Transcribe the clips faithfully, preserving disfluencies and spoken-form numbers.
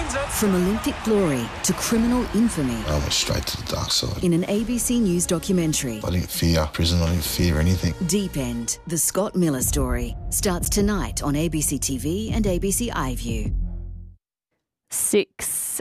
wins it. From Olympic glory to criminal infamy. I went straight to the dark side. In an A B C News documentary. I didn't fear prison, I didn't fear anything. Deep End, the Scott Miller story, starts tonight on A B C T V and A B C iView. Six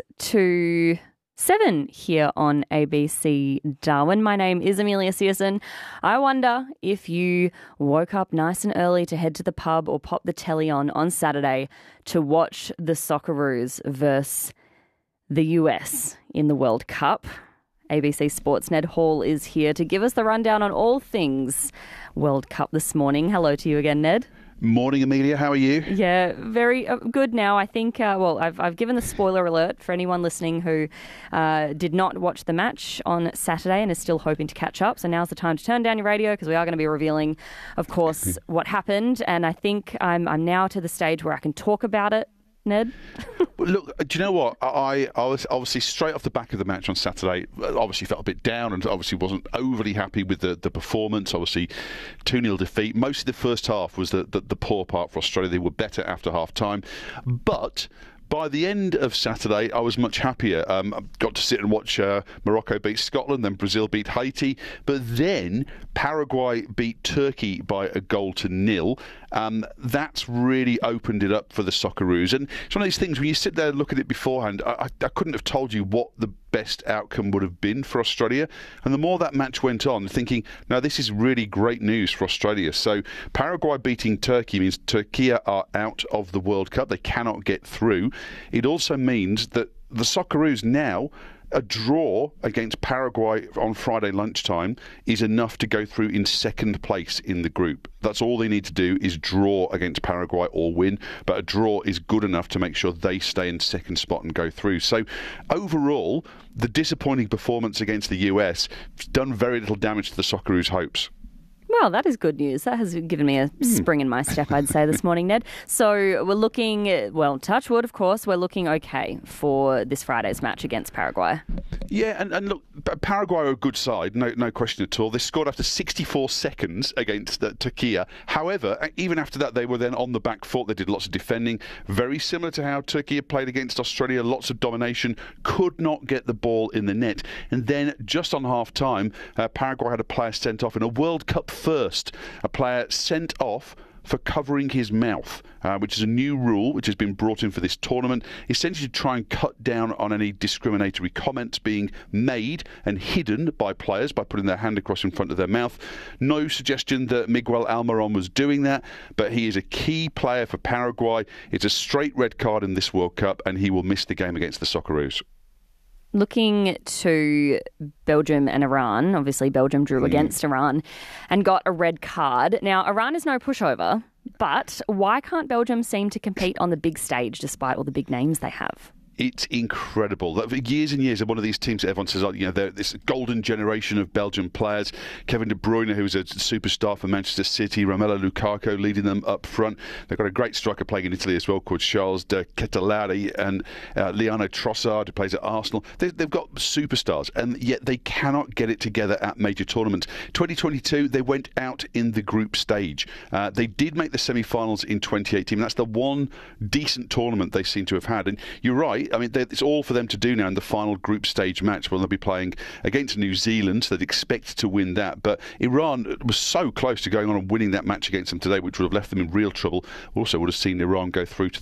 to seven here on A B C Darwin. My name is Amelia Searson. I wonder if you woke up nice and early to head to the pub or pop the telly on on Saturday to watch the Socceroos versus the U S in the World Cup. A B C Sports' Ned Hall is here to give us the rundown on all things World Cup this morning. Hello to you again, Ned. Morning, Amelia. How are you? Yeah, very uh, good now. I think, uh, well, I've, I've given the spoiler alert for anyone listening who uh, did not watch the match on Saturday and is still hoping to catch up. So now's the time to turn down your radio because we are going to be revealing, of course, what happened. And I think I'm, I'm now to the stage where I can talk about it. Ned? Look, do you know what? I, I was obviously straight off the back of the match on Saturday, obviously felt a bit down and obviously wasn't overly happy with the, the performance. Obviously, two nil defeat. Most of the first half was the, the, the poor part for Australia. They were better after half time. But by the end of Saturday, I was much happier. Um, I got to sit and watch uh, Morocco beat Scotland, then Brazil beat Haiti. But then Paraguay beat Turkey by a goal to nil. Um, that's really opened it up for the Socceroos. And it's one of these things, when you sit there and look at it beforehand, I, I couldn't have told you what the best outcome would have been for Australia. And the more that match went on, thinking, now this is really great news for Australia. So Paraguay beating Turkey means Turkey are out of the World Cup. They cannot get through. It also means that the Socceroos now, a draw against Paraguay on Friday lunchtime is enough to go through in second place in the group. That's all they need to do is draw against Paraguay or win, but a draw is good enough to make sure they stay in second spot and go through. So overall, the disappointing performance against the U S has done very little damage to the Socceroos' hopes. Well, that is good news. That has given me a spring in my step, I'd say, this morning, Ned. So we're looking, well, touch wood, of course, we're looking okay for this Friday's match against Paraguay. Yeah, and, and look, Paraguay are a good side, no no question at all. They scored after sixty-four seconds against uh, Turkey. However, even after that, they were then on the back foot. They did lots of defending, very similar to how Turkey played against Australia, lots of domination, could not get the ball in the net. And then just on half-time, uh, Paraguay had a player sent off in a World Cup first, a player sent off for covering his mouth, uh, which is a new rule which has been brought in for this tournament, essentially to try and cut down on any discriminatory comments being made and hidden by players by putting their hand across in front of their mouth. No suggestion that Miguel Almiron was doing that, but he is a key player for Paraguay. It's a straight red card in this World Cup, and he will miss the game against the Socceroos. Looking to Belgium and Iran, obviously Belgium drew mm. against Iran and got a red card. Now, Iran is no pushover, but why can't Belgium seem to compete on the big stage despite all the big names they have? It's incredible. For years and years, one of these teams that everyone says, oh, you know, they're this golden generation of Belgian players. Kevin De Bruyne, who's a superstar for Manchester City, Romelu Lukaku leading them up front. They've got a great striker playing in Italy as well called Charles de Ketelaere, and uh, Leandro Trossard, who plays at Arsenal. They, they've got superstars, and yet they cannot get it together at major tournaments. twenty twenty-two, they went out in the group stage. Uh, they did make the semi-finals in twenty eighteen. That's the one decent tournament they seem to have had. And you're right. I mean, it's all for them to do now in the final group stage match when they'll be playing against New Zealand. So they'd expect to win that. But Iran was so close to going on and winning that match against them today, which would have left them in real trouble. Also would have seen Iran go through to